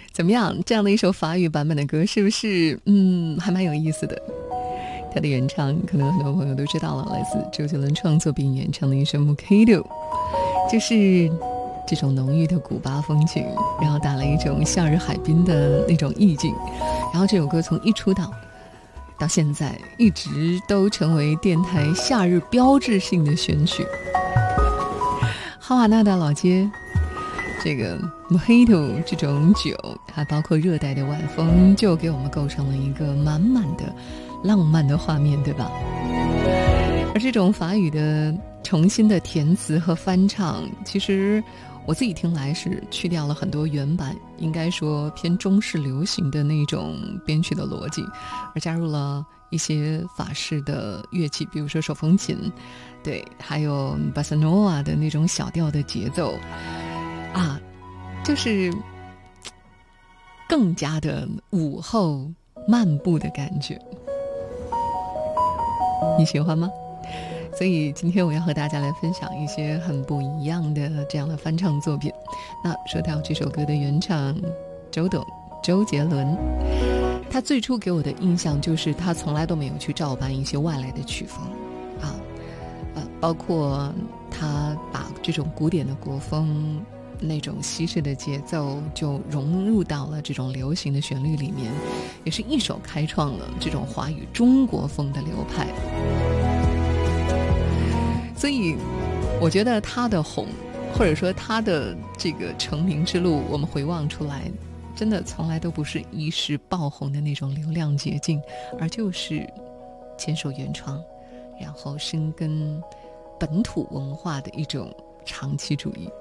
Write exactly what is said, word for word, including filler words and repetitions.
怎么样？这样的一首法语版本的歌，是不是嗯还蛮有意思的？它的原唱可能很多朋友都知道了，来自周杰伦创作并演唱的一首《Mojito》，就是这种浓郁的古巴风情，然后打了一种夏日海滨的那种意境。然后这首歌从一出道到现在，一直都成为电台夏日标志性的选曲。哈瓦那达老街，这个 Mojito 这种酒，还包括热带的晚风，就给我们构成了一个满满的浪漫的画面，对吧？而这种法语的重新的填词和翻唱，其实我自己听来是去掉了很多原版应该说偏中式流行的那种编曲的逻辑，而加入了一些法式的乐器，比如说手风琴，对，还有巴塞诺瓦的那种小调的节奏啊，就是更加的午后漫步的感觉。你喜欢吗？所以今天我要和大家来分享一些很不一样的这样的翻唱作品。那说到这首歌的原唱周董周杰伦，他最初给我的印象就是他从来都没有去照搬一些外来的曲风啊，呃，包括他把这种古典的国风那种西式的节奏就融入到了这种流行的旋律里面，也是一手开创了这种华语中国风的流派。所以我觉得他的红，或者说他的这个成名之路，我们回望出来真的从来都不是一时爆红的那种流量捷径，而就是坚守原创，然后深耕本土文化的一种长期主义。